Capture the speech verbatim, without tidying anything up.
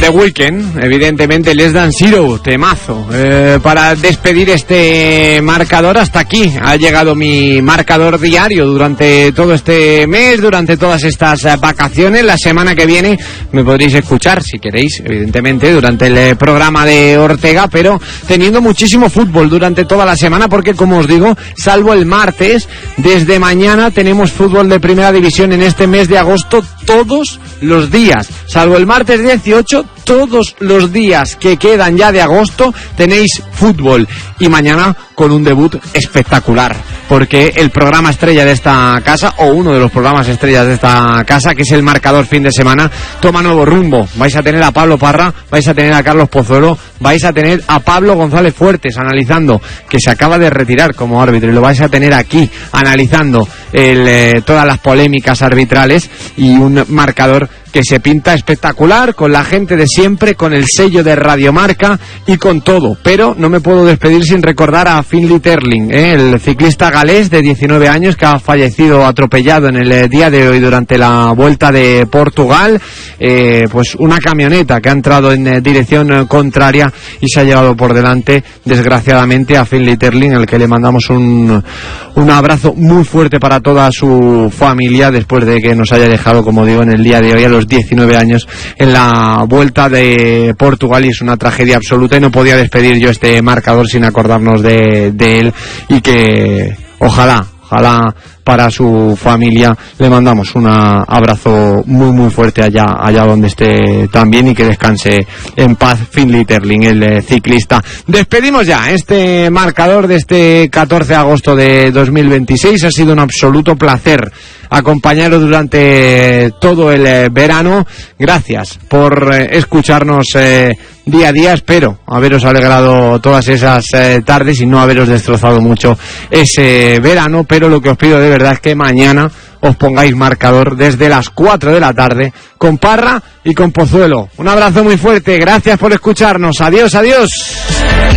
The Weeknd, evidentemente, Less Than Zero, temazo. Eh, para despedir este marcador, hasta aquí ha llegado mi marcador diario durante todo este mes, durante todas estas vacaciones. La semana que viene me podréis escuchar, si queréis, evidentemente, durante el programa de Ortega, pero teniendo muchísimo fútbol durante toda la semana, porque, como os digo, salvo el martes, desde mañana tenemos fútbol de primera división en este mes de agosto todos los días, salvo el martes dieciocho, todos los días que quedan ya de agosto tenéis fútbol, y mañana con un debut espectacular, porque el programa estrella de esta casa, o uno de los programas estrellas de esta casa, que es el Marcador fin de semana, toma nuevo rumbo. Vais a tener a Pablo Parra, vais a tener a Carlos Pozuelo, vais a tener a Pablo González Fuertes analizando, que se acaba de retirar como árbitro, y lo vais a tener aquí analizando el, eh, todas las polémicas arbitrales, y un marcador que se pinta espectacular, con la gente de siempre, con el sello de Radiomarca y con todo. Pero no me puedo despedir sin recordar a Finlay Terling, ¿eh? el ciclista galés de diecinueve años que ha fallecido atropellado en el día de hoy durante la Vuelta de Portugal. Eh, pues una camioneta que ha entrado en dirección contraria y se ha llevado por delante, desgraciadamente, a Finlay Terling, al que le mandamos un, un abrazo muy fuerte para toda su familia, después de que nos haya dejado, como digo, en el día de hoy a los diecinueve años en la Vuelta de Portugal. Y es una tragedia absoluta, y no podía despedir yo este marcador sin acordarnos de, de él, y que ojalá, ojalá para su familia le mandamos un abrazo muy muy fuerte allá allá donde esté también, y que descanse en paz Finlay Terling, el ciclista. Despedimos ya este marcador de este catorce de agosto de dos mil veintiséis. Ha sido un absoluto placer acompañaros durante todo el verano. Gracias por escucharnos eh, día a día. Espero haberos alegrado todas esas eh, tardes y no haberos destrozado mucho ese verano, pero lo que os pido de verdad es que mañana os pongáis marcador desde las cuatro de la tarde con Parra y con Pozuelo. Un abrazo muy fuerte, gracias por escucharnos. Adiós, adiós.